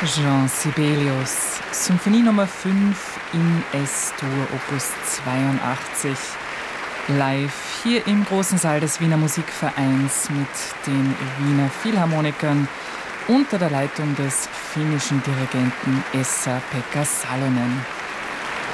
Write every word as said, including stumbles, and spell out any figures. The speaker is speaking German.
Jean Sibelius, Symphonie Nummer fünf in S-Dur, Opus zweiundachtzig. Live hier im großen Saal des Wiener Musikvereins mit den Wiener Philharmonikern unter der Leitung des finnischen Dirigenten Esa-Pekka Salonen.